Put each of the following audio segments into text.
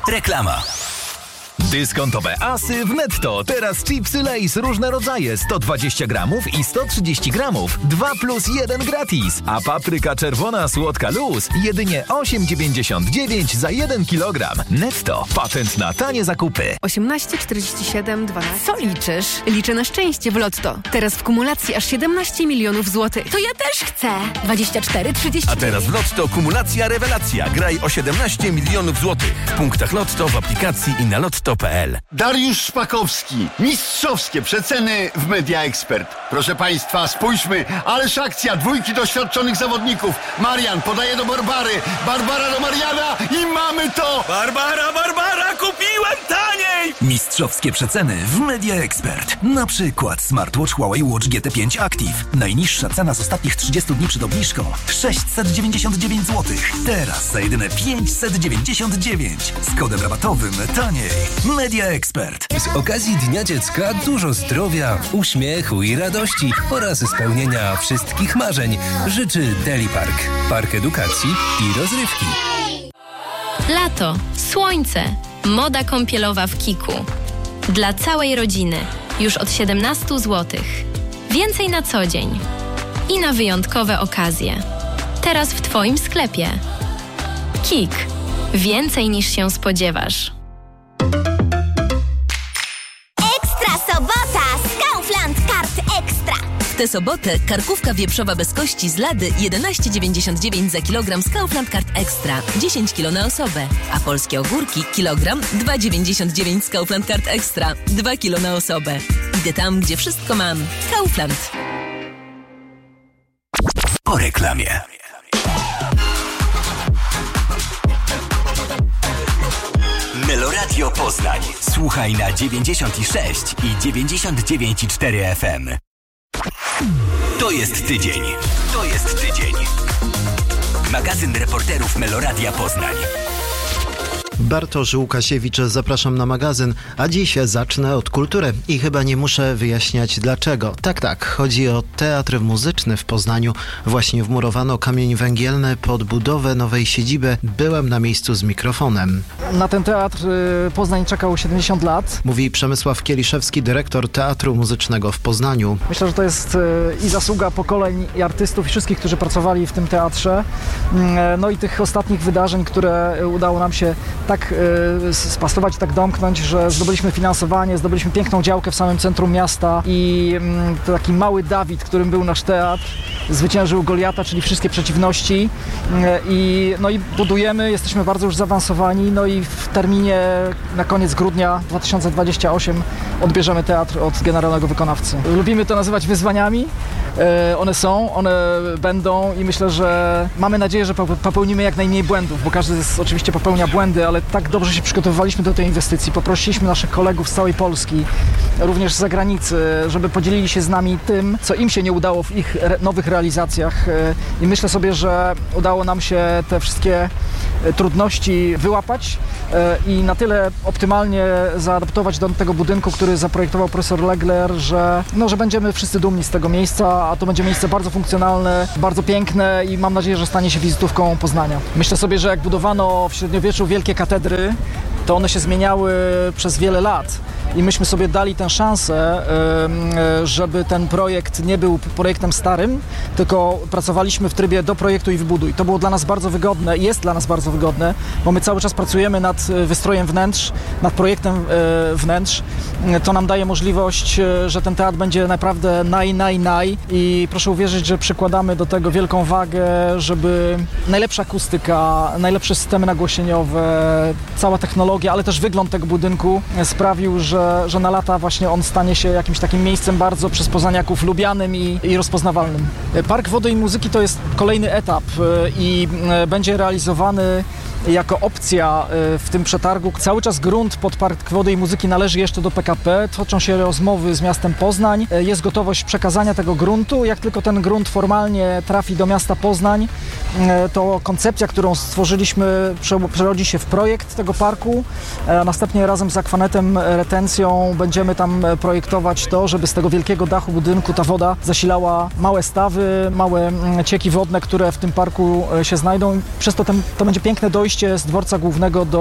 Reklama. Dyskontowe asy w Netto. Teraz chipsy Lay's różne rodzaje, 120 gramów i 130 gramów. 2+1 gratis. A papryka czerwona słodka luz jedynie 8,99 za 1 kilogram. Netto. Patent na tanie zakupy. 18, 47, 12. Co liczysz? Liczę na szczęście w Lotto. Teraz w kumulacji aż 17 milionów złotych. To ja też chcę. 24, 30. A teraz w Lotto kumulacja rewelacja. Graj o 17 milionów złotych. W punktach Lotto, w aplikacji i na lotto.pl. Dariusz Szpakowski. Mistrzowskie przeceny w Media Expert. Proszę Państwa, spójrzmy. Ależ akcja. 2 doświadczonych zawodników. Marian podaje do Barbary. Barbara do Mariana i mamy to! Barbara, kupiłem taniej! Mistrzowskie przeceny w Media Expert. Na przykład smartwatch Huawei Watch GT5 Active. Najniższa cena z ostatnich 30 dni przed obniżką 699 zł. Teraz za jedyne 599. Z kodem rabatowym taniej. Media Expert. Z okazji Dnia Dziecka dużo zdrowia, uśmiechu i radości oraz spełnienia wszystkich marzeń życzy Delipark. Park edukacji i rozrywki. Lato, słońce, moda kąpielowa w Kiku. Dla całej rodziny już od 17 zł. Więcej na co dzień i na wyjątkowe okazje. Teraz w Twoim sklepie. Kik. Więcej niż się spodziewasz. Ekstra sobota z Kaufland Kart Ekstra. W tę sobotę karkówka wieprzowa bez kości z Lady 11,99 za kilogram z Kaufland Kart Ekstra. 10 kg na osobę. A polskie ogórki kilogram 2,99 z Kaufland Kart Ekstra. 2 kg na osobę. Idę tam, gdzie wszystko mam. Kaufland. Po reklamie. Meloradio Poznań. Słuchaj na 96 i 99,4 FM. To jest tydzień. Magazyn reporterów Meloradia Poznań. Bartosz Łukasiewicz, zapraszam na magazyn, a dziś zacznę od kultury i chyba nie muszę wyjaśniać dlaczego. Tak, chodzi o Teatr Muzyczny w Poznaniu. Właśnie wmurowano kamień węgielny pod budowę nowej siedziby. Byłem na miejscu z mikrofonem. Na ten teatr Poznań czekał 70 lat. Mówi Przemysław Kieliszewski, dyrektor Teatru Muzycznego w Poznaniu. Myślę, że to jest i zasługa pokoleń i artystów, i wszystkich, którzy pracowali w tym teatrze. No i tych ostatnich wydarzeń, które udało nam się tak spasować, tak domknąć, że zdobyliśmy finansowanie, zdobyliśmy piękną działkę w samym centrum miasta i taki mały Dawid, którym był nasz teatr, zwyciężył Goliata, czyli wszystkie przeciwności i budujemy, jesteśmy bardzo już zaawansowani, no i w terminie na koniec grudnia 2028 odbierzemy teatr od generalnego wykonawcy. Lubimy to nazywać wyzwaniami. One są, one będą i myślę, że mamy nadzieję, że popełnimy jak najmniej błędów, bo każdy oczywiście popełnia błędy, ale tak dobrze się przygotowywaliśmy do tej inwestycji. Poprosiliśmy naszych kolegów z całej Polski, również z zagranicy, żeby podzielili się z nami tym, co im się nie udało w ich nowych realizacjach i myślę sobie, że udało nam się te wszystkie trudności wyłapać i na tyle optymalnie zaadaptować do tego budynku, który zaprojektował profesor Legler, że będziemy wszyscy dumni z tego miejsca, a to będzie miejsce bardzo funkcjonalne, bardzo piękne i mam nadzieję, że stanie się wizytówką Poznania. Myślę sobie, że jak budowano w średniowieczu wielkie katedry, to one się zmieniały przez wiele lat. I myśmy sobie dali tę szansę, żeby ten projekt nie był projektem starym, tylko pracowaliśmy w trybie do projektu i wybuduj. To było dla nas bardzo wygodne i jest dla nas bardzo wygodne, bo my cały czas pracujemy nad wystrojem wnętrz, nad projektem wnętrz. To nam daje możliwość, że ten teatr będzie naprawdę i proszę uwierzyć, że przykładamy do tego wielką wagę, żeby najlepsza akustyka, najlepsze systemy nagłośnieniowe, cała technologia, ale też wygląd tego budynku sprawił, że na lata właśnie on stanie się jakimś takim miejscem bardzo przez poznaniaków lubianym i rozpoznawalnym. Park Wody i Muzyki to jest kolejny etap i będzie realizowany jako opcja w tym przetargu. Cały czas grunt pod Park Wody i Muzyki należy jeszcze do PKP. Toczą się rozmowy z miastem Poznań. Jest gotowość przekazania tego gruntu. Jak tylko ten grunt formalnie trafi do miasta Poznań, to koncepcja, którą stworzyliśmy, przerodzi się w projekt tego parku. Następnie razem z Akwanetem Retencją będziemy tam projektować to, żeby z tego wielkiego dachu budynku ta woda zasilała małe stawy, małe cieki wodne, które w tym parku się znajdą. Przez to będzie piękne dojście z dworca głównego do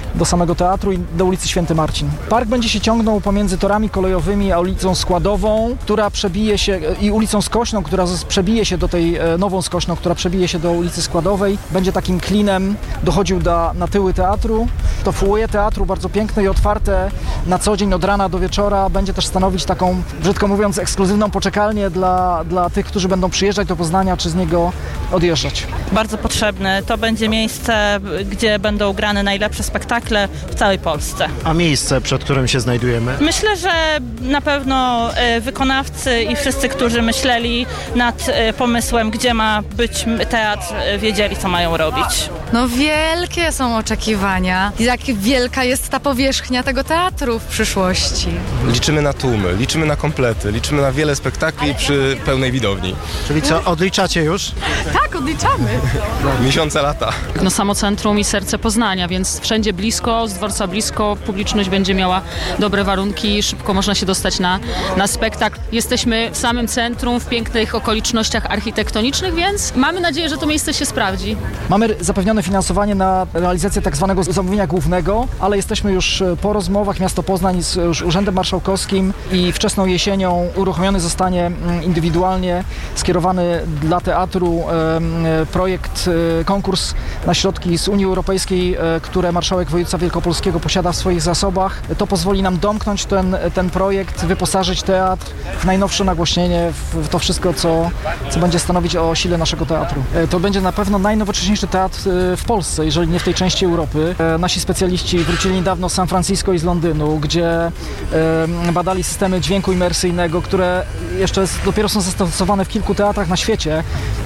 do samego teatru i do ulicy Święty Marcin. Park będzie się ciągnął pomiędzy torami kolejowymi a ulicą Składową, która przebije się, i ulicą Skośną, która przebije się do tej nową Skośną, która przebije się do ulicy Składowej. Będzie takim klinem, dochodził na tyły teatru. To foyer teatru, bardzo piękne i otwarte na co dzień od rana do wieczora, będzie też stanowić taką, brzydko mówiąc, ekskluzywną poczekalnię dla tych, którzy będą przyjeżdżać do Poznania czy z niego odjeżdżać. Bardzo potrzebne. To będzie miejsce, gdzie będą grane najlepsze spektakle w całej Polsce. A miejsce, przed którym się znajdujemy? Myślę, że na pewno wykonawcy i wszyscy, którzy myśleli nad pomysłem, gdzie ma być teatr, wiedzieli, co mają robić. No wielkie są oczekiwania. Jak wielka jest ta powierzchnia tego teatru w przyszłości. Liczymy na tłumy, liczymy na komplety, liczymy na wiele spektakli przy pełnej widowni. Czyli co, odliczacie już? Tak, odliczamy. Miesiące, lata. No samo centrum i serce Poznania, więc wszędzie blisko, z dworca blisko, publiczność będzie miała dobre warunki, szybko można się dostać na spektakl. Jesteśmy w samym centrum, w pięknych okolicznościach architektonicznych, więc mamy nadzieję, że to miejsce się sprawdzi. Mamy zapewnione finansowanie na realizację tak zwanego zamówienia głównego, ale jesteśmy już po rozmowach. Miasto Poznań z Urzędem Marszałkowskim i wczesną jesienią uruchomiony zostanie indywidualnie skierowany dla teatru projekt, konkurs na środki z Unii Europejskiej, które marszałek województwa wielkopolskiego posiada w swoich zasobach. To pozwoli nam domknąć ten projekt, wyposażyć teatr w najnowsze nagłośnienie, w to wszystko, co będzie stanowić o sile naszego teatru. To będzie na pewno najnowocześniejszy teatr w Polsce, jeżeli nie w tej części Europy. Nasi specjaliści wrócili niedawno z San Francisco i z Londynu, gdzie badali systemy dźwięku imersyjnego, które jeszcze dopiero są zastosowane w kilku teatrach na świecie.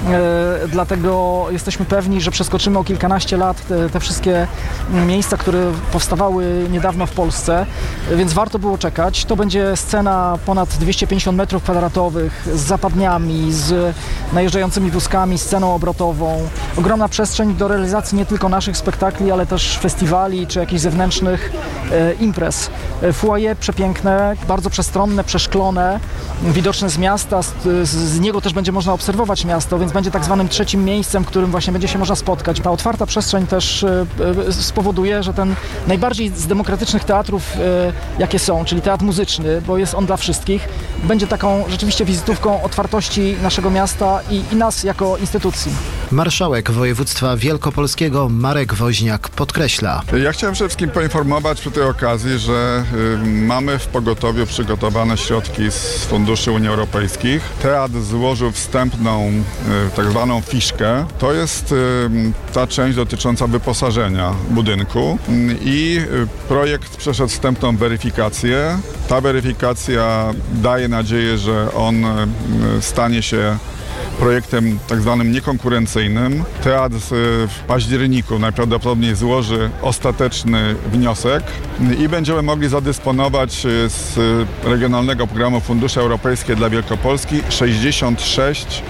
Dlatego jesteśmy pewni, że przeskoczymy o kilkanaście lat te wszystkie miejsca, które powstawały niedawno w Polsce, więc warto było czekać. To będzie scena ponad 250 m2 z zapadniami, z najeżdżającymi wózkami, sceną obrotową. Ogromna przestrzeń do realizacji nie tylko naszych spektakli, ale też festiwali czy jakichś zewnętrznych imprez. Foyer przepiękne, bardzo przestronne, przeszklone, widoczne z miasta, z niego też będzie można obserwować miasto, więc będzie tak zwanym trzecim miejscem, w którym właśnie będzie się można spotkać. Ta otwarta przestrzeń też spowoduje, że ten najbardziej z demokratycznych teatrów, jakie są, czyli teatr muzyczny, bo jest on dla wszystkich, będzie taką rzeczywiście wizytówką otwartości naszego miasta i nas jako instytucji. Marszałek województwa wielkopolskiego Marek Woźniak podkreśla. Ja chciałem przede wszystkim poinformować przy tej okazji, że mamy w pogotowiu przygotowane środki z funduszy Unii Europejskich. Teatr złożył wstępną tak zwaną fiszkę. To jest ta część dotycząca wyposażenia budynku i projekt przeszedł wstępną weryfikację. Ta weryfikacja daje nadzieję, że on stanie się projektem tak zwanym niekonkurencyjnym. Teatr w październiku najprawdopodobniej złoży ostateczny wniosek i będziemy mogli zadysponować z Regionalnego Programu Fundusze Europejskie dla Wielkopolski 66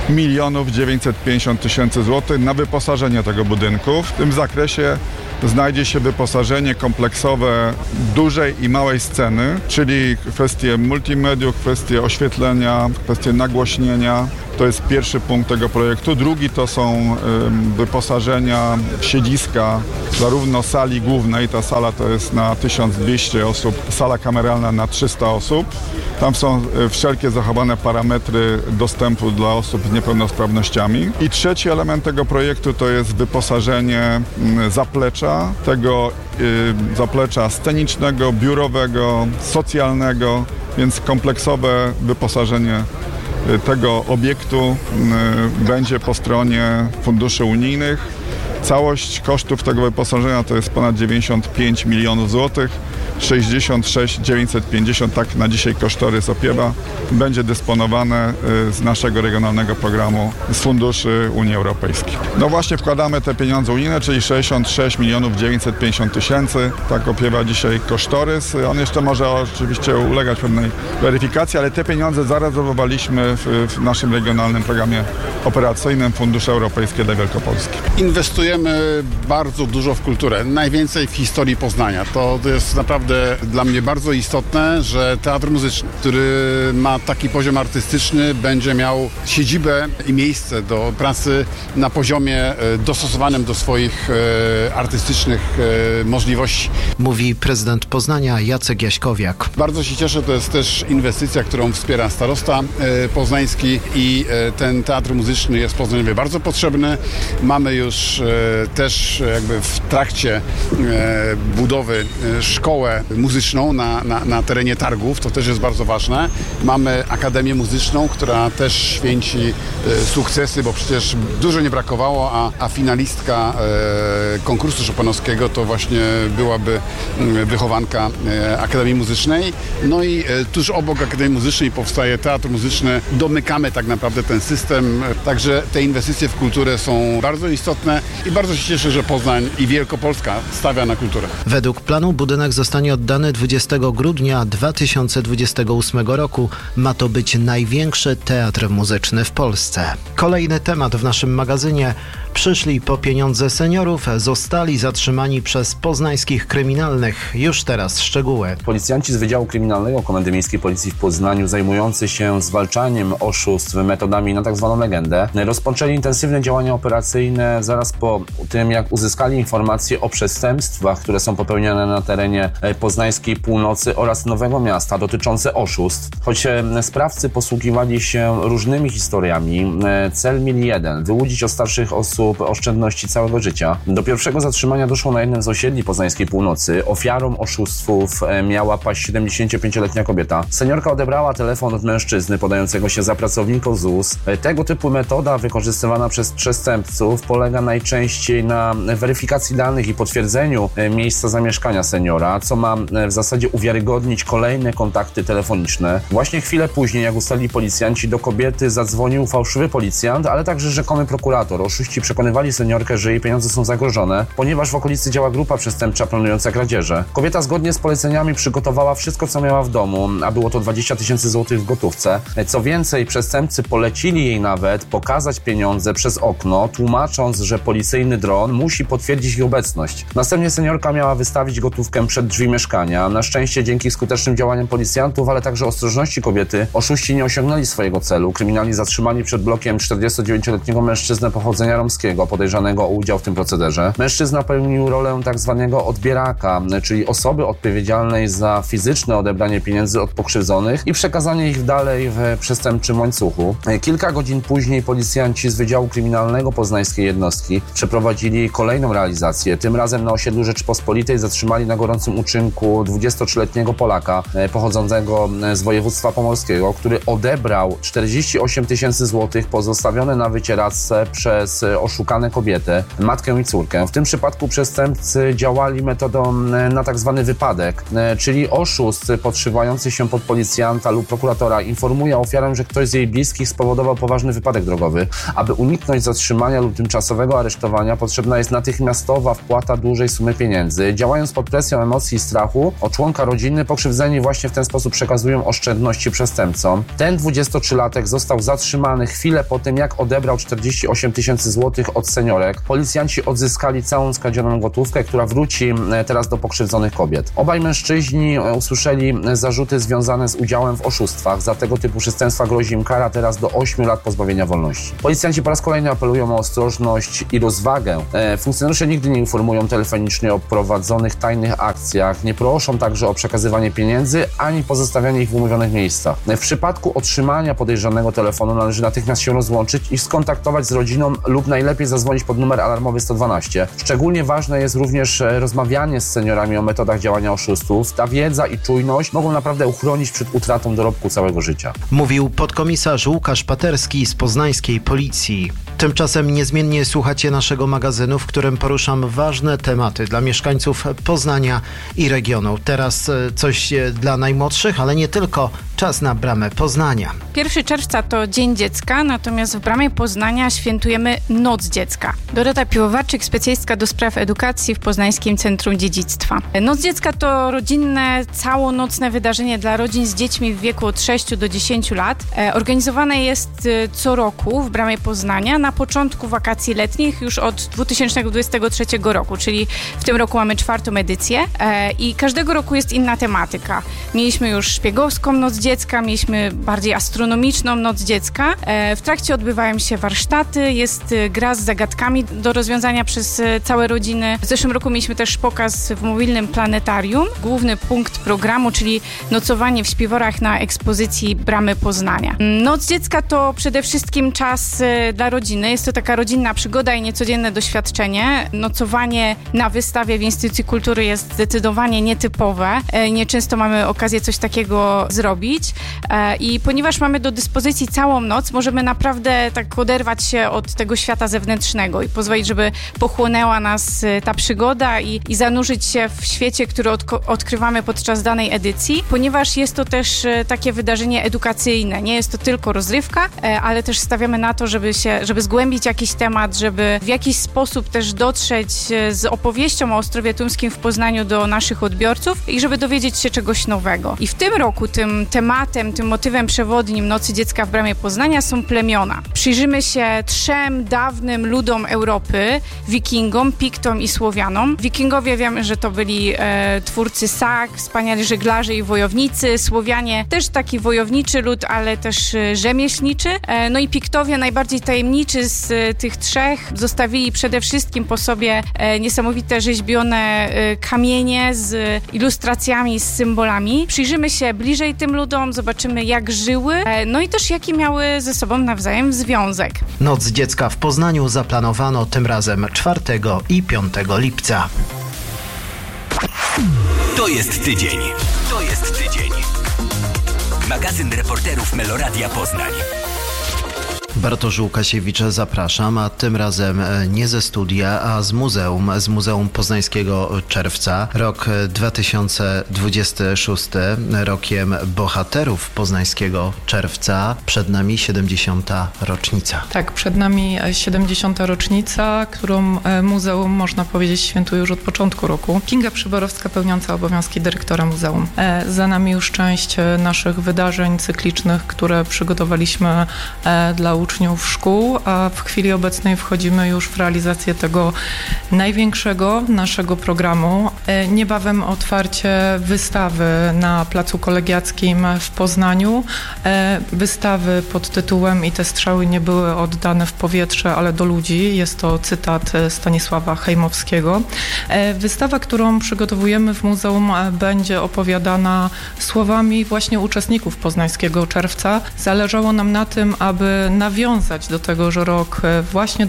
950 000 złotych na wyposażenie tego budynku. W tym zakresie znajdzie się wyposażenie kompleksowe dużej i małej sceny, czyli kwestie multimediów, kwestie oświetlenia, kwestie nagłośnienia. To jest pierwszy punkt tego projektu. Drugi to są wyposażenia siedziska zarówno sali głównej, ta sala to jest na 1200 osób, sala kameralna na 300 osób. Tam są wszelkie zachowane parametry dostępu dla osób z niepełnosprawnościami. I trzeci element tego projektu to jest wyposażenie zaplecza, tego zaplecza scenicznego, biurowego, socjalnego, więc kompleksowe wyposażenie tego obiektu będzie po stronie funduszy unijnych. Całość kosztów tego wyposażenia to jest ponad 95 milionów złotych. 66 950, tak na dzisiaj kosztorys opiewa, będzie dysponowane z naszego regionalnego programu z funduszy Unii Europejskiej. No właśnie wkładamy te pieniądze unijne, czyli 66 950 000, tak opiewa dzisiaj kosztorys. On jeszcze może oczywiście ulegać pewnej weryfikacji, ale te pieniądze zarezerwowaliśmy w naszym regionalnym programie operacyjnym Fundusze Europejskie dla Wielkopolski. Inwestujemy inwestujemy bardzo dużo w kulturę, najwięcej w historii Poznania. To jest naprawdę dla mnie bardzo istotne, że teatr muzyczny, który ma taki poziom artystyczny, będzie miał siedzibę i miejsce do pracy na poziomie dostosowanym do swoich artystycznych możliwości. Mówi prezydent Poznania Jacek Jaśkowiak. Bardzo się cieszę, to jest też inwestycja, którą wspiera starosta poznański i ten teatr muzyczny jest w Poznaniu bardzo potrzebny. Mamy już też jakby w trakcie budowy szkołę muzyczną na terenie targów, to też jest bardzo ważne. Mamy Akademię Muzyczną, która też święci sukcesy, bo przecież dużo nie brakowało, a finalistka konkursu chopinowskiego to właśnie byłaby wychowanka Akademii Muzycznej. No i tuż obok Akademii Muzycznej powstaje Teatr Muzyczny. Domykamy tak naprawdę ten system, także te inwestycje w kulturę są bardzo istotne i bardzo się cieszę, że Poznań i Wielkopolska stawia na kulturę. Według planu budynek zostanie oddany 20 grudnia 2028 roku. Ma to być największy teatr muzyczny w Polsce. Kolejny temat w naszym magazynie. Przyszli po pieniądze seniorów, zostali zatrzymani przez poznańskich kryminalnych. Już teraz szczegóły. Policjanci z Wydziału Kryminalnego Komendy Miejskiej Policji w Poznaniu, zajmujący się zwalczaniem oszustw metodami na tzw. legendę, rozpoczęli intensywne działania operacyjne zaraz po tym, jak uzyskali informacje o przestępstwach, które są popełniane na terenie poznańskiej północy oraz Nowego Miasta dotyczące oszustw. Choć sprawcy posługiwali się różnymi historiami, cel mieli jeden: wyłudzić od starszych osób oszczędności całego życia. Do pierwszego zatrzymania doszło na jednym z osiedli poznańskiej północy. Ofiarą oszustwów miała paść 75-letnia kobieta. Seniorka odebrała telefon od mężczyzny podającego się za pracownika ZUS. Tego typu metoda wykorzystywana przez przestępców polega najczęściej na weryfikacji danych i potwierdzeniu miejsca zamieszkania seniora, co ma w zasadzie uwiarygodnić kolejne kontakty telefoniczne. Właśnie chwilę później, jak ustalili policjanci, do kobiety zadzwonił fałszywy policjant, ale także rzekomy prokurator. Oszuści przekonywali seniorkę, że jej pieniądze są zagrożone, ponieważ w okolicy działa grupa przestępcza planująca kradzieże. Kobieta zgodnie z poleceniami przygotowała wszystko, co miała w domu, a było to 20 000 złotych w gotówce. Co więcej, przestępcy polecili jej nawet pokazać pieniądze przez okno, tłumacząc, że policyjny dron musi potwierdzić ich obecność. Następnie seniorka miała wystawić gotówkę przed drzwi mieszkania. Na szczęście dzięki skutecznym działaniom policjantów, ale także ostrożności kobiety, oszuści nie osiągnęli swojego celu. Kryminalni zatrzymali przed blokiem 49-letniego mężczyznę pochodzenia romskiego, podejrzanego o udział w tym procederze. Mężczyzna pełnił rolę tak zwanego odbieraka, czyli osoby odpowiedzialnej za fizyczne odebranie pieniędzy od pokrzywdzonych i przekazanie ich dalej w przestępczym łańcuchu. Kilka godzin później policjanci z Wydziału Kryminalnego poznańskiej jednostki przeprowadzili kolejną realizację. Tym razem na osiedlu Rzeczpospolitej zatrzymali na gorącym uczynku 23-letniego Polaka pochodzącego z województwa pomorskiego, który odebrał 48 000 złotych pozostawione na wycieraczce przez oszukane kobiety, matkę i córkę. W tym przypadku przestępcy działali metodą na tak zwany wypadek, czyli oszust podszywający się pod policjanta lub prokuratora informuje ofiarę, że ktoś z jej bliskich spowodował poważny wypadek drogowy. Aby uniknąć zatrzymania lub tymczasowego aresztowania, potrzebna jest natychmiastowa wpłata dużej sumy pieniędzy. Działając pod presją emocji i strachu o członka rodziny, pokrzywdzeni właśnie w ten sposób przekazują oszczędności przestępcom. Ten 23-latek został zatrzymany chwilę po tym, jak odebrał 48 000 złotych od seniorek. Policjanci odzyskali całą skradzioną gotówkę, która wróci teraz do pokrzywdzonych kobiet. Obaj mężczyźni usłyszeli zarzuty związane z udziałem w oszustwach. Za tego typu przestępstwa grozi im kara teraz do 8 lat pozbawienia wolności. Policjanci po raz kolejny apelują o ostrożność i rozwagę. Funkcjonariusze nigdy nie informują telefonicznie o prowadzonych tajnych akcjach, nie proszą także o przekazywanie pieniędzy, ani pozostawianie ich w umówionych miejscach. W przypadku otrzymania podejrzanego telefonu należy natychmiast się rozłączyć i skontaktować z rodziną lub najlepiej zadzwonić pod numer alarmowy 112. Szczególnie ważne jest również rozmawianie z seniorami o metodach działania oszustów. Ta wiedza i czujność mogą naprawdę uchronić przed utratą dorobku całego życia. Mówił podkomisarz Łukasz Paterski z poznańskiej policji. Tymczasem niezmiennie słuchacie naszego magazynu, w którym poruszam ważne tematy dla mieszkańców Poznania i regionu. Teraz coś dla najmłodszych, ale nie tylko, czas na Bramę Poznania. 1 czerwca to Dzień Dziecka, natomiast w Bramie Poznania świętujemy Noc Dziecka. Dorota Piłowarczyk, specjalistka do spraw edukacji w Poznańskim Centrum Dziedzictwa. Noc Dziecka to rodzinne, całonocne wydarzenie dla rodzin z dziećmi w wieku od 6 do 10 lat. Organizowane jest co roku w Bramie Poznania na początku wakacji letnich już od 2023 roku, czyli w tym roku mamy 4. edycję i każdego roku jest inna tematyka. Mieliśmy już szpiegowską Noc Dziecka, mieliśmy bardziej astronomiczną Noc Dziecka. W trakcie odbywają się warsztaty, jest gra z zagadkami do rozwiązania przez całe rodziny. W zeszłym roku mieliśmy też pokaz w mobilnym planetarium. Główny punkt programu, czyli nocowanie w śpiworach na ekspozycji Bramy Poznania. Noc Dziecka to przede wszystkim czas dla rodziny. Jest to taka rodzinna przygoda i niecodzienne doświadczenie. Nocowanie na wystawie w Instytucji Kultury jest zdecydowanie nietypowe. Nieczęsto mamy okazję coś takiego zrobić i ponieważ mamy do dyspozycji całą noc, możemy naprawdę tak oderwać się od tego świata zewnętrznego i pozwolić, żeby pochłonęła nas ta przygoda i zanurzyć się w świecie, który odkrywamy podczas danej edycji, ponieważ jest to też takie wydarzenie edukacyjne. Nie jest to tylko rozrywka, ale też stawiamy na to, żeby zgłębić jakiś temat, żeby w jakiś sposób też dotrzeć z opowieścią o Ostrowie Tumskim w Poznaniu do naszych odbiorców i żeby dowiedzieć się czegoś nowego. I w tym roku tym tematem, tym motywem przewodnim Nocy Dziecka w Bramie Poznania są plemiona. Przyjrzymy się 3 dawnym ludom Europy, Wikingom, Piktom i Słowianom. Wikingowie wiemy, że to byli twórcy sag, wspaniali żeglarze i wojownicy. Słowianie też taki wojowniczy lud, ale też rzemieślniczy. No i Piktowie, najbardziej tajemniczy z tych 3, zostawili przede wszystkim po sobie niesamowite rzeźbione kamienie z ilustracjami, z symbolami. Przyjrzymy się bliżej tym ludom, zobaczymy jak żyły, no i też jaki miały ze sobą nawzajem związek. Noc Dziecka w Poznaniu zaplanowano tym razem 4 i 5 lipca. To jest tydzień. To jest tydzień. Magazyn reporterów Meloradia Poznań. Bartosz Łukasiewicz, zapraszam, a tym razem nie ze studia, a z Muzeum Poznańskiego Czerwca. Rok 2026, rokiem bohaterów Poznańskiego Czerwca. Przed nami 70. rocznica. Tak, przed nami 70. rocznica, którą muzeum, można powiedzieć, świętuje już od początku roku. Kinga Przyborowska, pełniąca obowiązki dyrektora muzeum. Za nami już część naszych wydarzeń cyklicznych, które przygotowaliśmy dla uczniów szkół, a w chwili obecnej wchodzimy już w realizację tego największego naszego programu. Niebawem otwarcie wystawy na Placu Kolegiackim w Poznaniu. Wystawy pod tytułem "I te strzały nie były oddane w powietrze, ale do ludzi". Jest to cytat Stanisława Hejmowskiego. Wystawa, którą przygotowujemy w muzeum, będzie opowiadana słowami właśnie uczestników Poznańskiego Czerwca. Zależało nam na tym, aby nawiązać do tego, że rok właśnie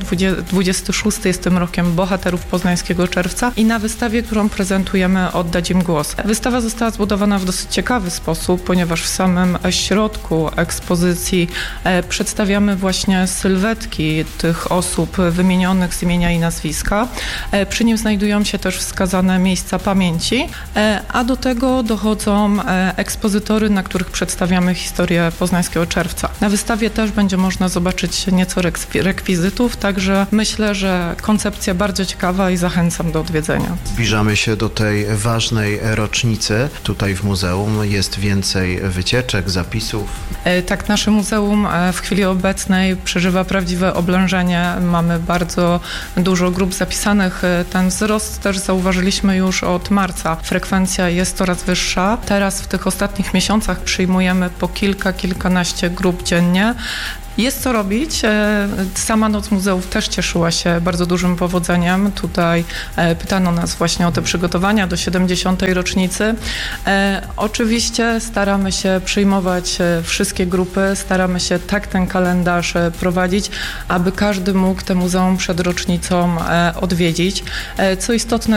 26 jest tym rokiem bohaterów Poznańskiego Czerwca i na wystawie, którą prezentujemy, oddać im głos. Wystawa została zbudowana w dosyć ciekawy sposób, ponieważ w samym środku ekspozycji przedstawiamy właśnie sylwetki tych osób wymienionych z imienia i nazwiska. Przy nim znajdują się też wskazane miejsca pamięci, a do tego dochodzą ekspozytory, na których przedstawiamy historię Poznańskiego Czerwca. Na wystawie też będzie można zobaczyć nieco rekwizytów, także myślę, że koncepcja bardzo ciekawa i zachęcam do odwiedzenia. Zbliżamy się do tej ważnej rocznicy. Tutaj w muzeum jest więcej wycieczek, zapisów. Tak, nasze muzeum w chwili obecnej przeżywa prawdziwe oblężenie. Mamy bardzo dużo grup zapisanych. Ten wzrost też zauważyliśmy już od marca. Frekwencja jest coraz wyższa. Teraz w tych ostatnich miesiącach przyjmujemy po kilkanaście grup dziennie. Jest co robić. Sama Noc Muzeów też cieszyła się bardzo dużym powodzeniem. Tutaj pytano nas właśnie o te przygotowania do 70. rocznicy. Oczywiście staramy się przyjmować wszystkie grupy, staramy się tak ten kalendarz prowadzić, aby każdy mógł te muzeum przed rocznicą odwiedzić. Co istotne,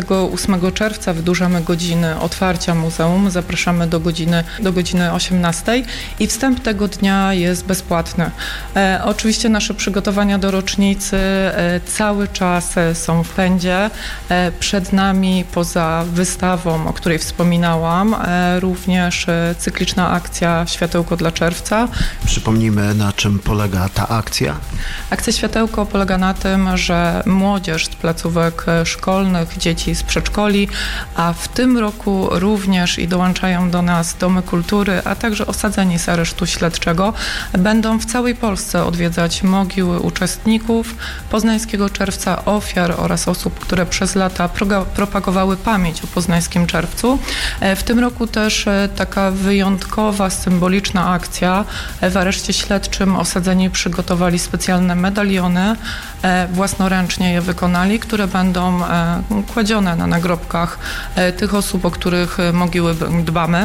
28 czerwca wydłużamy godziny otwarcia muzeum. Zapraszamy do godziny 18 i wstęp tego dnia jest bezpłatny. istotny. Oczywiście nasze przygotowania do rocznicy cały czas są w pędzie. Przed nami poza wystawą, o której wspominałam, również cykliczna akcja Światełko dla czerwca. Przypomnijmy, na czym polega ta akcja. Akcja Światełko polega na tym, że młodzież z placówek szkolnych, dzieci z przedszkoli, a w tym roku również i dołączają do nas domy kultury, a także osadzeni z aresztu śledczego, będą w całej Polsce odwiedzać mogiły uczestników Poznańskiego Czerwca, ofiar oraz osób, które przez lata propagowały pamięć o Poznańskim Czerwcu. W tym roku też taka wyjątkowa, symboliczna akcja. W areszcie śledczym osadzeni przygotowali specjalne medaliony, własnoręcznie je wykonali, które będą kładzione na nagrobkach tych osób, o których mogiły dbamy.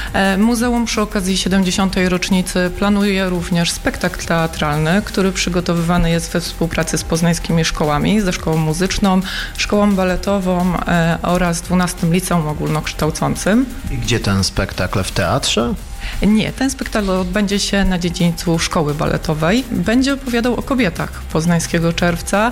Muzeum przy okazji 70. rocznicy planuje również spektakl teatralny, który przygotowywany jest we współpracy z poznańskimi szkołami, ze szkołą muzyczną, szkołą baletową oraz 12 liceum ogólnokształcącym. I gdzie ten spektakl? W teatrze? Nie, ten spektakl odbędzie się na dziedzińcu szkoły baletowej. Będzie opowiadał o kobietach Poznańskiego Czerwca,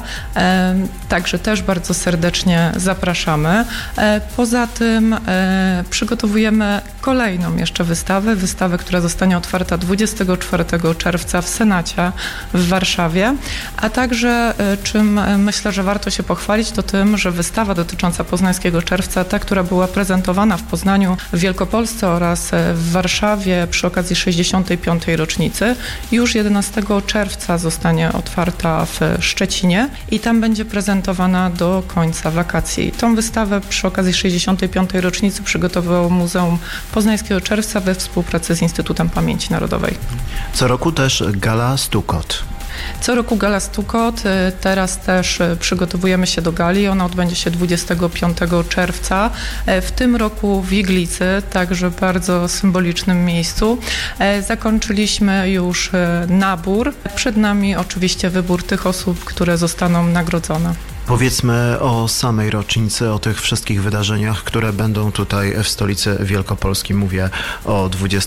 także też bardzo serdecznie zapraszamy. Poza tym przygotowujemy kolejną jeszcze wystawę, która zostanie otwarta 24 czerwca w Senacie w Warszawie, a także czym myślę, że warto się pochwalić, to tym, że wystawa dotycząca Poznańskiego Czerwca, ta, która była prezentowana w Poznaniu, w Wielkopolsce oraz w Warszawie przy okazji 65. rocznicy, już 11 czerwca zostanie otwarta w Szczecinie i tam będzie prezentowana do końca wakacji. Tą wystawę przy okazji 65. rocznicy przygotowało Muzeum Poznańskiego Czerwca we współpracy z Instytutem Pamięci Narodowej. Co roku też Gala Stukot. Co roku Gala Stukot, teraz też przygotowujemy się do gali, ona odbędzie się 25 czerwca, w tym roku w Iglicy, także bardzo symbolicznym miejscu. Zakończyliśmy już nabór, przed nami oczywiście wybór tych osób, które zostaną nagrodzone. Powiedzmy o samej rocznicy, o tych wszystkich wydarzeniach, które będą tutaj w stolicy Wielkopolski. Mówię o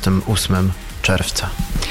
28 czerwca.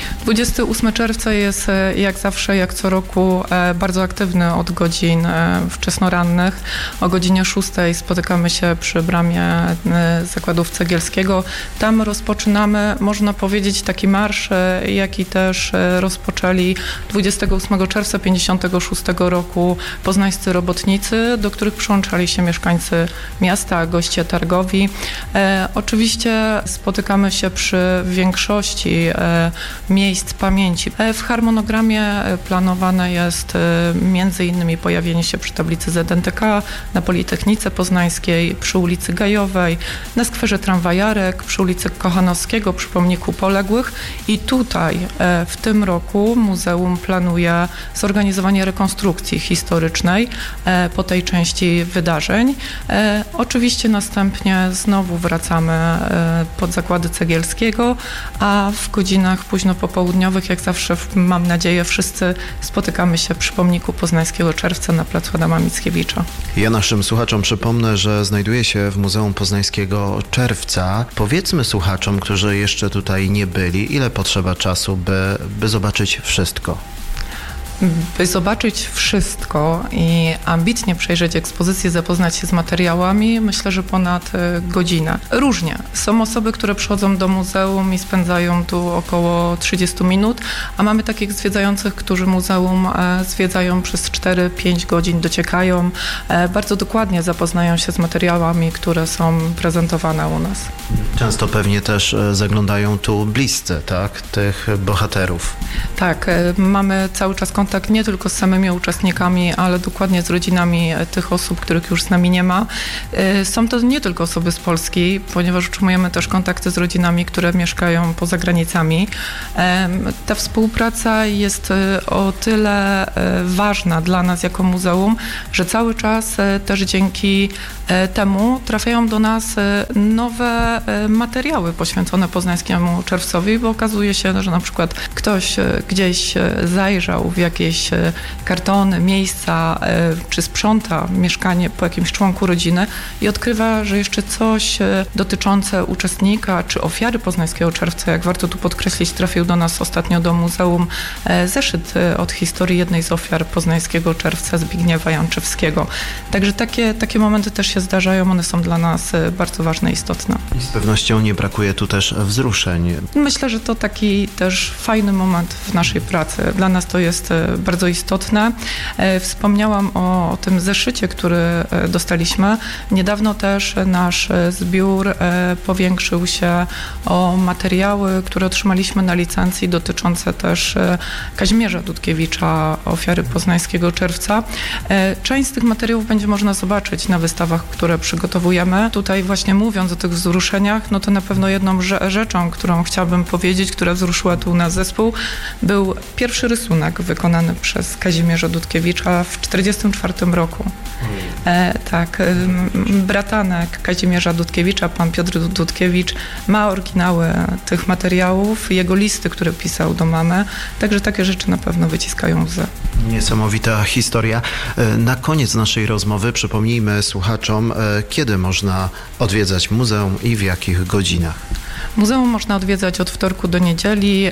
28 czerwca jest jak zawsze, jak co roku bardzo aktywny od godzin wczesnorannych. O godzinie 6 spotykamy się przy bramie Zakładów Cegielskiego. Tam rozpoczynamy, można powiedzieć, taki marsz, jaki też rozpoczęli 28 czerwca 56 roku poznańscy robotnicy, do których przyłączali się mieszkańcy miasta, goście targowi. Oczywiście spotykamy się przy większości miejsc pamięci. W harmonogramie planowane jest między innymi pojawienie się przy tablicy ZNTK, na Politechnice Poznańskiej, przy ulicy Gajowej, na skwerze Tramwajarek, przy ulicy Kochanowskiego, przy pomniku poległych i tutaj w tym roku muzeum planuje zorganizowanie rekonstrukcji historycznej po tej części wydarzeń. Oczywiście następnie znowu wracamy pod Zakłady Cegielskiego, a w godzinach późno popołudniowych, jak zawsze mam nadzieję, wszyscy spotykamy się przy pomniku Poznańskiego Czerwca na placu Adama Mickiewicza. Ja naszym słuchaczom przypomnę, że znajduje się w Muzeum Poznańskiego Czerwca. Powiedzmy słuchaczom, którzy jeszcze tutaj nie byli, ile potrzeba czasu, by zobaczyć wszystko? By zobaczyć wszystko i ambitnie przejrzeć ekspozycję, zapoznać się z materiałami, myślę, że ponad godzinę. Różnie. Są osoby, które przychodzą do muzeum i spędzają tu około 30 minut, a mamy takich zwiedzających, którzy muzeum zwiedzają przez 4-5 godzin, dociekają, bardzo dokładnie zapoznają się z materiałami, które są prezentowane u nas. Często pewnie też zaglądają tu bliscy, tak? Tych bohaterów. Tak, mamy cały czas kontakt nie tylko z samymi uczestnikami, ale dokładnie z rodzinami tych osób, których już z nami nie ma. Są to nie tylko osoby z Polski, ponieważ utrzymujemy też kontakty z rodzinami, które mieszkają poza granicami. Ta współpraca jest o tyle ważna dla nas jako muzeum, że cały czas też dzięki temu trafiają do nas nowe materiały poświęcone Poznańskiemu Czerwcowi, bo okazuje się, że na przykład ktoś gdzieś zajrzał w jakiś jakieś kartony, miejsca, czy sprząta mieszkanie po jakimś członku rodziny i odkrywa, że jeszcze coś dotyczące uczestnika czy ofiary Poznańskiego Czerwca, jak warto tu podkreślić, trafił do nas ostatnio do muzeum zeszyt od historii jednej z ofiar Poznańskiego Czerwca, Zbigniewa Janczewskiego. Także takie momenty też się zdarzają, one są dla nas bardzo ważne i istotne. I z pewnością nie brakuje tu też wzruszeń. Myślę, że to taki też fajny moment w naszej pracy. Dla nas to jest bardzo istotne. Wspomniałam o tym zeszycie, który dostaliśmy. Niedawno też nasz zbiór powiększył się o materiały, które otrzymaliśmy na licencji dotyczące też Kazimierza Dudkiewicza, ofiary Poznańskiego Czerwca. Część z tych materiałów będzie można zobaczyć na wystawach, które przygotowujemy. Tutaj właśnie mówiąc o tych wzruszeniach, no to na pewno jedną rzeczą, którą chciałabym powiedzieć, która wzruszyła tu nasz zespół, był pierwszy rysunek wykonany przez Kazimierza Dudkiewicza w 1944 roku. Tak, bratanek Kazimierza Dudkiewicza, pan Piotr Dudkiewicz, ma oryginały tych materiałów, jego listy, które pisał do mamy, także takie rzeczy na pewno wyciskają łzy. Niesamowita historia. Na koniec naszej rozmowy przypomnijmy słuchaczom, kiedy można odwiedzać muzeum i w jakich godzinach. Muzeum można odwiedzać od wtorku do niedzieli,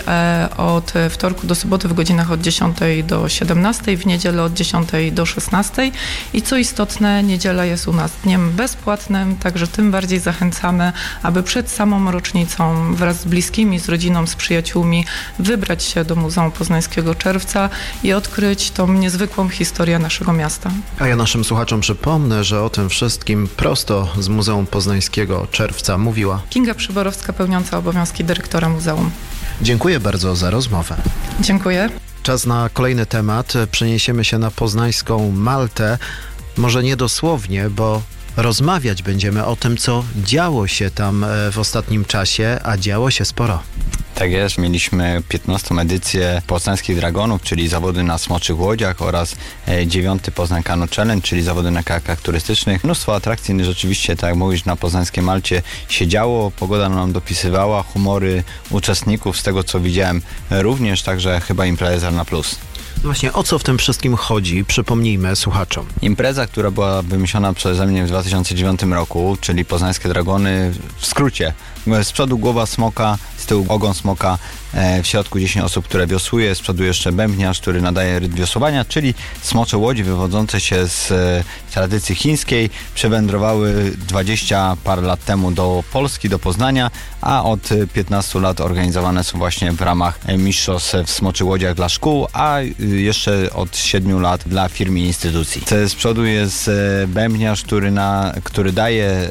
od wtorku do soboty w godzinach od 10 do 17, w niedzielę od 10 do 16 i co istotne, niedziela jest u nas dniem bezpłatnym, także tym bardziej zachęcamy, aby przed samą rocznicą wraz z bliskimi, z rodziną, z przyjaciółmi wybrać się do Muzeum Poznańskiego Czerwca i odkryć tą niezwykłą historię naszego miasta. A ja naszym słuchaczom przypomnę, że o tym wszystkim prosto z Muzeum Poznańskiego Czerwca mówiła Kinga Przyborowska, pełniąca obowiązki dyrektora muzeum. Dziękuję bardzo za rozmowę. Dziękuję. Czas na kolejny temat. Przeniesiemy się na poznańską Maltę. Może nie dosłownie, bo rozmawiać będziemy o tym, co działo się tam w ostatnim czasie, a działo się sporo. Tak jest, mieliśmy 15. edycję Poznańskich Dragonów, czyli zawody na smoczych łodziach oraz 9. Poznań Canoe Challenge, czyli zawody na kajakach turystycznych. Mnóstwo atrakcji, rzeczywiście, tak jak mówisz, na poznańskiej Malcie się działo, pogoda nam dopisywała, humory uczestników, z tego co widziałem również, także chyba impreza na plus. Właśnie o co w tym wszystkim chodzi? Przypomnijmy słuchaczom. Impreza, która była wymyślona przeze mnie w 2009 roku, czyli Poznańskie Dragony, w skrócie. Z przodu głowa smoka, z tyłu ogon smoka, w środku 10 osób, które wiosłuje, z przodu jeszcze bębniarz, który nadaje rytm wiosłowania, czyli smocze łodzi wywodzące się z tradycji chińskiej, przewędrowały 20 parę lat temu do Polski, do Poznania, a od 15 lat organizowane są właśnie w ramach mistrzostw w smoczych łodziach dla szkół, a jeszcze od 7 lat dla firm i instytucji. Z przodu jest bębniarz, który daje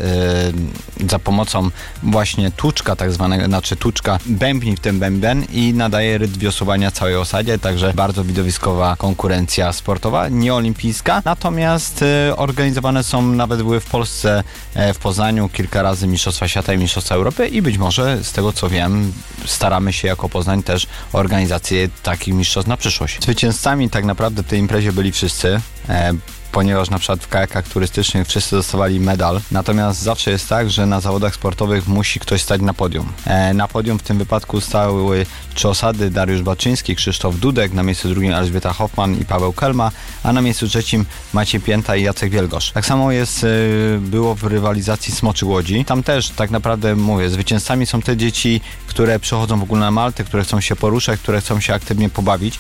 za pomocą właśnie tłuczka tak zwanego, tłuczka bębni w tym bęben i nadaje rytm wiosłowania całej osadzie, także bardzo widowiskowa konkurencja sportowa, nieolimpijska, natomiast organizowane są, nawet były w Polsce, w Poznaniu kilka razy Mistrzostwa Świata i Mistrzostwa Europy i być może, z tego co wiem, staramy się jako Poznań też o organizację takich mistrzostw na przyszłość. Zwycięzcami tak naprawdę w tej imprezie byli wszyscy, ponieważ na przykład w kajakach turystycznych wszyscy dostawali medal. Natomiast zawsze jest tak, że na zawodach sportowych musi ktoś stać na podium. Na podium w tym wypadku stały 3 osady: Dariusz Baczyński, Krzysztof Dudek, na miejscu drugim Elżbieta Hoffman i Paweł Kelma, a na miejscu trzecim Maciej Pięta i Jacek Wielgosz. Tak samo było w rywalizacji smoczych łodzi. Tam też tak naprawdę, mówię, zwycięzcami są te dzieci, które przychodzą w ogóle na Maltę, które chcą się poruszać, które chcą się aktywnie pobawić.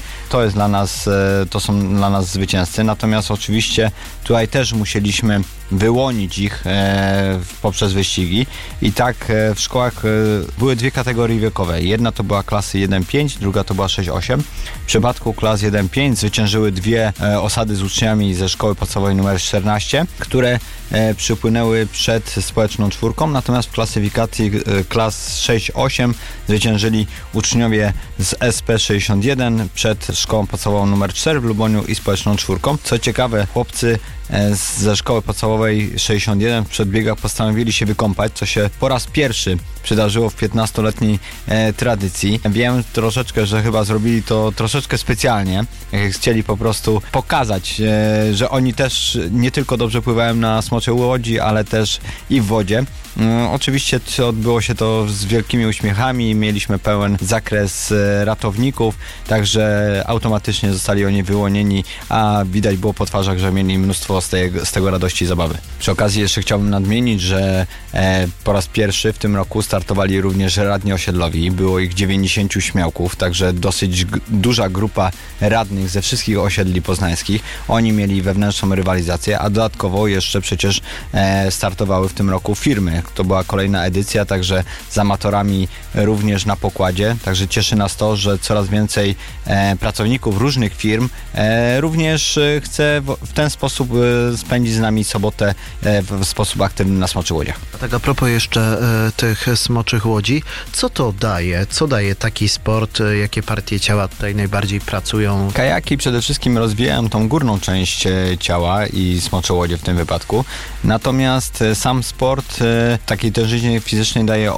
To są dla nas zwycięzcy. Natomiast oczywiście tutaj też musieliśmy wyłonić ich poprzez wyścigi i tak w szkołach były 2 kategorie wiekowe. Jedna to była klasy 1-5, druga to była 6-8. W przypadku klas 1-5 zwyciężyły 2 osady z uczniami ze szkoły podstawowej nr 14, które przypłynęły przed społeczną czwórką, natomiast w klasyfikacji klas 6-8 zwyciężyli uczniowie z SP61 przed szkołą podstawową nr 4 w Luboniu i społeczną czwórką. Co ciekawe, chłopcy ze szkoły podstawowej 61 w przedbiegach postanowili się wykąpać, co się po raz pierwszy przydarzyło w 15-letniej tradycji. Wiem troszeczkę, że chyba zrobili to troszeczkę specjalnie. Chcieli po prostu pokazać, że oni też nie tylko dobrze pływają na smoczej łodzi, ale też i w wodzie. Oczywiście odbyło się to z wielkimi uśmiechami, mieliśmy pełen zakres ratowników, także automatycznie zostali oni wyłonieni, a widać było po twarzach, że mieli mnóstwo z tego radości i zabawy. Przy okazji jeszcze chciałbym nadmienić, że po raz pierwszy w tym roku startowali również radni osiedlowi. Było ich 90 śmiałków, także dosyć duża grupa radnych ze wszystkich osiedli poznańskich. Oni mieli wewnętrzną rywalizację, a dodatkowo jeszcze przecież startowały w tym roku firmy. To była kolejna edycja, także z amatorami również na pokładzie. Także cieszy nas to, że coraz więcej pracowników różnych firm również chce w ten sposób spędzić z nami sobotę w sposób aktywny na smoczych łodziach. A tak a propos jeszcze tych smoczych łodzi, co to daje? Co daje taki sport? Jakie partie ciała tutaj najbardziej pracują? Kajaki przede wszystkim rozwijają tą górną część ciała i smocze łodzie w tym wypadku. Natomiast sam sport takiej tężyźnie fizycznej daje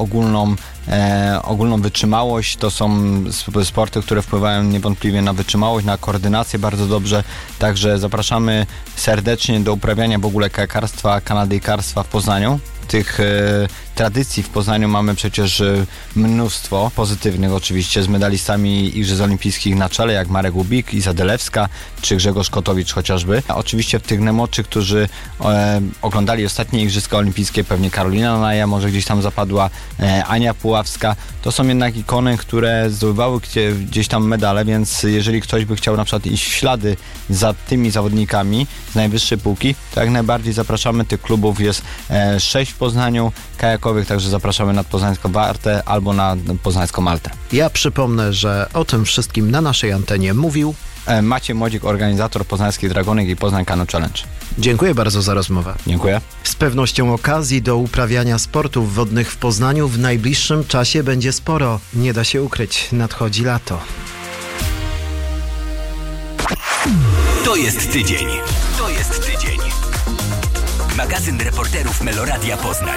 ogólną wytrzymałość. To są sporty, które wpływają niewątpliwie na wytrzymałość, na koordynację bardzo dobrze. Także zapraszamy serdecznie do uprawiania w ogóle kajakarstwa, kanadyjkarstwa w Poznaniu. Tych tradycji w Poznaniu mamy przecież mnóstwo pozytywnych oczywiście, z medalistami Igrzysk Olimpijskich na czele, jak Marek Łubik, Iza Delewska czy Grzegorz Kotowicz chociażby. A oczywiście w tych najmłodszych, którzy oglądali ostatnie Igrzyska Olimpijskie, pewnie Karolina Naja, może gdzieś tam zapadła, Ania Puławska. To są jednak ikony, które zdobywały gdzieś tam medale, więc jeżeli ktoś by chciał na przykład iść w ślady za tymi zawodnikami z najwyższej półki, to jak najbardziej zapraszamy. Tych klubów jest 6 w Poznaniu kajakowych, także zapraszamy nad Poznańską Wartę albo na Poznańską Maltę. Ja przypomnę, że o tym wszystkim na naszej antenie mówił Maciej Młodzik, organizator Poznańskich Dragonek i Poznań Canoe Challenge. Dziękuję bardzo za rozmowę. Dziękuję. Z pewnością okazji do uprawiania sportów wodnych w Poznaniu w najbliższym czasie będzie sporo. Nie da się ukryć, nadchodzi lato. To jest tydzień. To jest tydzień. Magazyn reporterów Meloradia Poznań.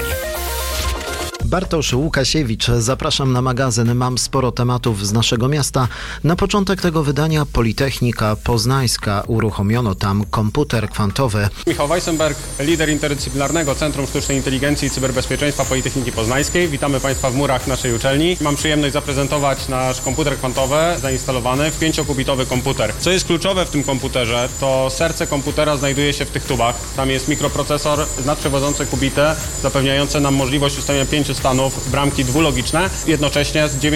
Bartosz Łukasiewicz, zapraszam na magazyn. Mam sporo tematów z naszego miasta. Na początek tego wydania Politechnika Poznańska. Uruchomiono tam komputer kwantowy. Michał Weissenberg, lider interdyscyplinarnego Centrum Sztucznej Inteligencji i Cyberbezpieczeństwa Politechniki Poznańskiej. Witamy Państwa w murach naszej uczelni. Mam przyjemność zaprezentować nasz komputer kwantowy zainstalowany w 5-kubitowy komputer. Co jest kluczowe w tym komputerze, to serce komputera znajduje się w tych tubach. Tam jest mikroprocesor nadprzewodzący kubity, zapewniający nam możliwość ustawienia 5 stanów, bramki dwulogiczne, jednocześnie z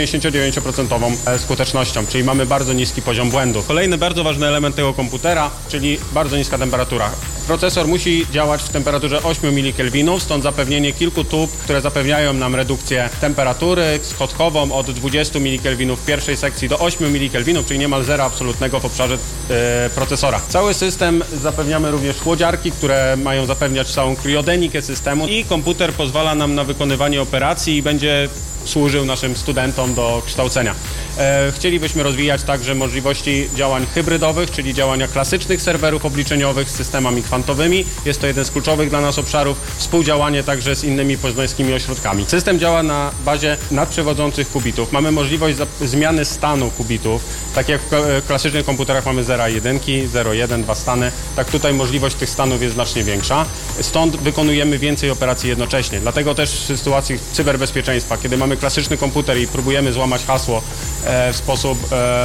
99% skutecznością, czyli mamy bardzo niski poziom błędu. Kolejny bardzo ważny element tego komputera, czyli bardzo niska temperatura. Procesor musi działać w temperaturze 8 mK, stąd zapewnienie kilku tub, które zapewniają nam redukcję temperatury schodkową od 20 mK w pierwszej sekcji do 8 mK, czyli niemal zera absolutnego w obszarze procesora. Cały system zapewniamy również chłodziarki, które mają zapewniać całą kriodenikę systemu i komputer pozwala nam na wykonywanie operacji i będzie służył naszym studentom do kształcenia. Chcielibyśmy rozwijać także możliwości działań hybrydowych, czyli działania klasycznych serwerów obliczeniowych z systemami kwantowymi. Jest to jeden z kluczowych dla nas obszarów. Współdziałanie także z innymi poznańskimi ośrodkami. System działa na bazie nadprzewodzących kubitów. Mamy możliwość zmiany stanu kubitów. Tak jak w klasycznych komputerach mamy 0 i 1, 0, 1, 2 stany. Tak tutaj możliwość tych stanów jest znacznie większa. Stąd wykonujemy więcej operacji jednocześnie. Dlatego też w sytuacji cyberbezpieczeństwa, kiedy mamy klasyczny komputer i próbujemy złamać hasło w sposób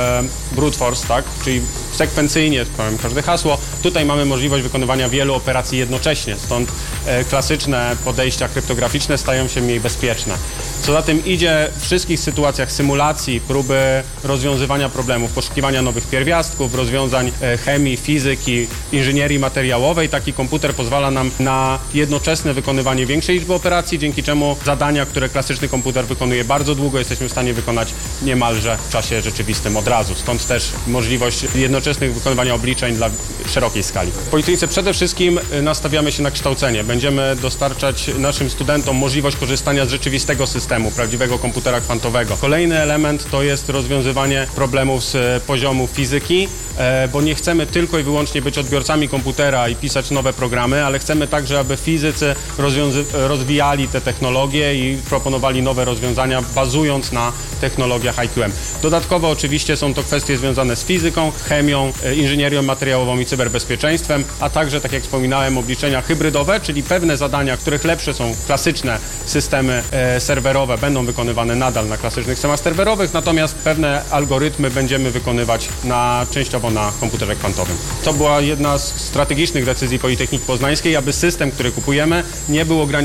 brute force, tak? Czyli sekwencyjnie powiem każde hasło, tutaj mamy możliwość wykonywania wielu operacji jednocześnie, stąd klasyczne podejścia kryptograficzne stają się mniej bezpieczne. Co za tym idzie, w wszystkich sytuacjach symulacji, próby rozwiązywania problemów, poszukiwania nowych pierwiastków, rozwiązań chemii, fizyki, inżynierii materiałowej, taki komputer pozwala nam na jednoczesne wykonywanie większej liczby operacji, dzięki czemu zadania, które klasyczny komputer wykonuje bardzo długo, jesteśmy w stanie wykonać niemalże w czasie rzeczywistym od razu. Stąd też możliwość jednoczesnych wykonywania obliczeń dla szerokiej skali. W Politechnice przede wszystkim nastawiamy się na kształcenie. Będziemy dostarczać naszym studentom możliwość korzystania z rzeczywistego systemu, prawdziwego komputera kwantowego. Kolejny element to jest rozwiązywanie problemów z poziomu fizyki, bo nie chcemy tylko i wyłącznie być odbiorcami komputera i pisać nowe programy, ale chcemy także, aby fizycy rozwijali te technologie i proponowali nowe rozwiązania, bazując na technologiach IQM. Dodatkowo oczywiście są to kwestie związane z fizyką, chemią, inżynierią materiałową i cyberbezpieczeństwem, a także, tak jak wspominałem, obliczenia hybrydowe, czyli pewne zadania, których lepsze są klasyczne systemy serwerowe, będą wykonywane nadal na klasycznych systemach serwerowych, natomiast pewne algorytmy będziemy wykonywać częściowo na komputerze kwantowym. To była jedna z strategicznych decyzji Politechniki Poznańskiej, aby system, który kupujemy, nie był ograniczony